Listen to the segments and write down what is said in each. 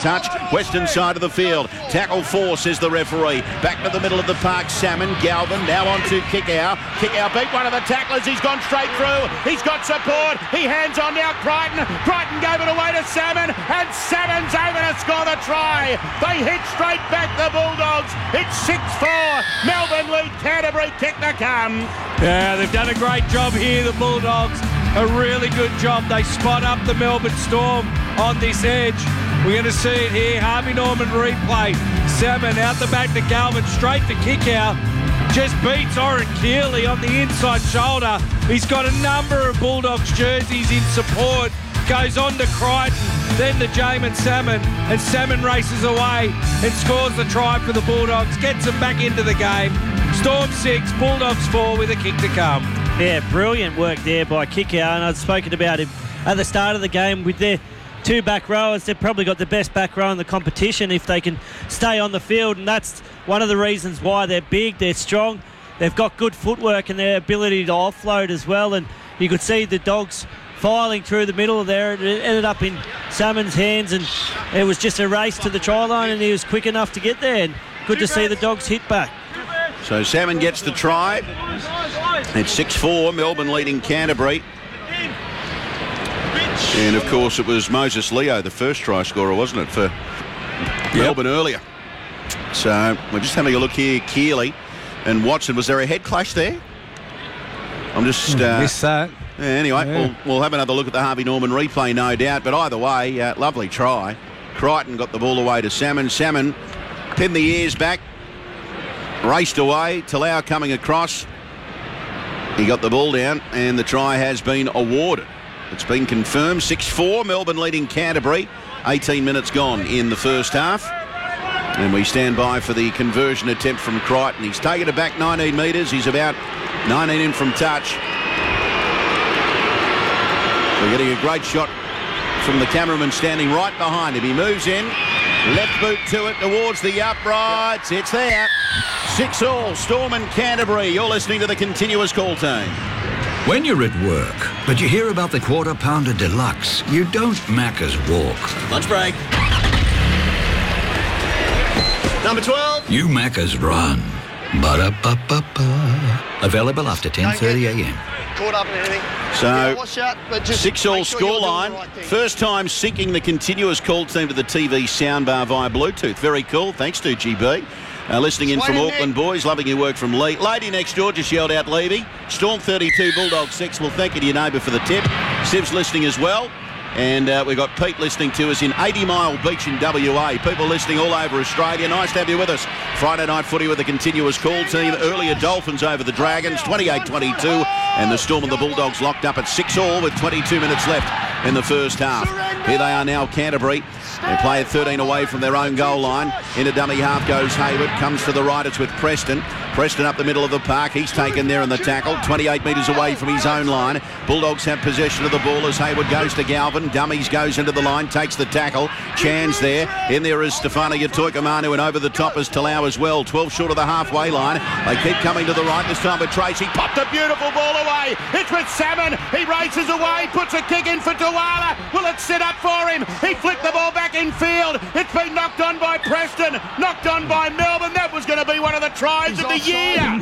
touch. Western side of the field. Tackle 4, says the referee. Back to the middle of the park. Salmon, Galvin, now on to Kickow. Kickow beat one of the tacklers. He's gone straight through. He's got support. He hands on now Crichton. Crichton gave it away to Salmon, and Salmon's over to score the try. They hit straight back, the Bulldogs. It's 6-4. Melbourne lead Canterbury. Kick to come. Yeah, they've done a great job here, the Bulldogs. A really good job. They spot up the Melbourne Storm on this edge. We're going to see it here. Harvey Norman replay. Salmon out the back to Galvin, straight for Kickow. Just beats Oren Keeley on the inside shoulder. He's got a number of Bulldogs jerseys in support. Goes on to Crichton, then to Jamin Salmon, and Salmon races away and scores the try for the Bulldogs, gets them back into the game. Storm 6, Bulldogs 4 with a kick to come. Yeah, brilliant work there by Kickow, and I've spoken about him at the start of the game with their 2 back rowers. They've probably got the best back row in the competition if they can stay on the field, and that's one of the reasons why they're big, they're strong, they've got good footwork and their ability to offload as well, and you could see the Dogs filing through the middle there. It ended up in Salmon's hands, and it was just a race to the try line, and he was quick enough to get there, and good to see the Dogs hit back. So Salmon gets the try. It's 6-4, Melbourne leading Canterbury. And of course it was Moses Leo, the first try scorer, wasn't it, for Melbourne earlier. So we're just having a look here. Keeley and Watson. Was there a head clash there? I'm just... Missed that. Yeah, anyway, we'll have another look at the Harvey Norman replay, no doubt. But either way, lovely try. Crichton got the ball away to Salmon. Salmon pinned the ears back, raced away. Talau coming across. He got the ball down, and the try has been awarded. It's been confirmed. 6-4, Melbourne leading Canterbury. 18 minutes gone in the first half. And we stand by for the conversion attempt from Crichton. He's taken it back 19 metres. He's about 19 in from touch. We're getting a great shot from the cameraman standing right behind him. He moves in, left boot to it towards the uprights. It's there. 6-all, Storm and Canterbury. You're listening to the Continuous Call Team. When you're at work, but you hear about the Quarter Pounder Deluxe, you don't Macca's walk. Lunch break. Number 12. You Macca's run. Ba-da-ba-ba-ba. Available after 10:30 a.m. Caught up in anything. So, watch out, but just 6-all sure scoreline. Right, first time syncing the Continuous Call Team to the TV soundbar via Bluetooth. Very cool. Thanks to GB. Listening in from Auckland boys, loving your work from Lee. Lady next door just yelled out Levy. Storm 32, Bulldog 6. Well, thank you to your neighbour for the tip. Siv's listening as well. And we've got Pete listening to us in 80 Mile Beach in WA. People listening all over Australia. Nice to have you with us. Friday night footy with the Continuous Call Team. Earlier Dolphins over the Dragons, 28-22. And the Storm and the Bulldogs locked up at 6-all with 22 minutes left in the first half. Here they are now, Canterbury. They play at 13 away from their own goal line. Into dummy half goes Hayward. Comes to the right. It's with Preston. Preston up the middle of the park. He's taken there in the tackle. 28 metres away from his own line. Bulldogs have possession of the ball as Hayward goes to Galvin. Dummies goes into the line. Takes the tackle. Chan's there. In there is Stefano Yatoikamanu, and over the top is Talau as well. 12 short of the halfway line. They keep coming to the right. This time with Tracy. Popped a beautiful ball away. It's with Salmon. He races away. Puts a kick in for Tuala. Will it sit up for him? He flicked the ball back in field. It's been knocked on by Preston. Knocked on by Melbourne. That was going to be one of the tries of the year.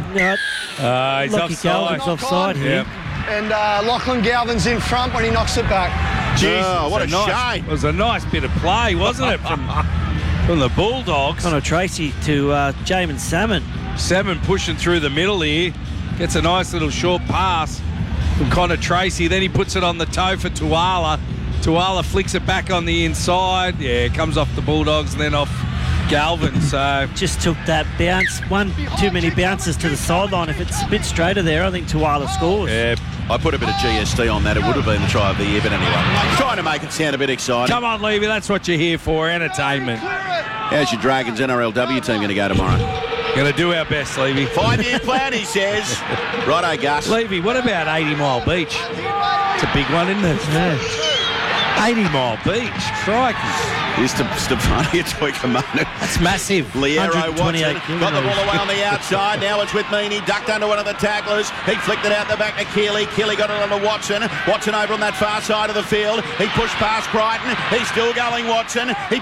He's offside. Offside here. And Lachlan Galvin's in front when he knocks it back. Jesus, what a shame. It was a nice bit of play, wasn't it, from the Bulldogs? Connor Tracy to Jamin Salmon. Salmon pushing through the middle here. Gets a nice little short pass from Connor Tracy. Then he puts it on the toe for Tuala. Tuala flicks it back on the inside. Yeah, it comes off the Bulldogs and then off Galvin. So just took that bounce. One too many bounces to the sideline. If it's a bit straighter there, I think Tuala scores. Yeah, I put a bit of GST on that. It would have been the try of the year, but anyway. Trying to make it sound a bit exciting. come on, Levy, that's what you're here for, entertainment. How's your Dragons NRLW team going to go tomorrow? Going to do our best, Levy. 5-year plan, he says. Righto, Gus. Levy, what about 80 Mile Beach? It's a big one, isn't it? Yeah. 80 Mile Beach, crikey. Here's Stefano Yatoikamanu. That's massive. Liero 128 Watson got the ball away on the outside. Now it's with Meaney. Ducked under one of the tacklers. He flicked it out the back to Keeley. Keeley got it on to Watson. Watson over on that far side of the field. He pushed past Crichton. He's still going, Watson. He